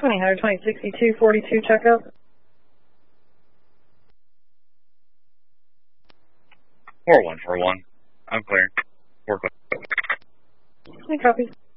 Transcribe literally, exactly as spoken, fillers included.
twenty, one twenty, sixty-two, forty-two, check out. four one four one. I'm clear. Four clear. Any copies?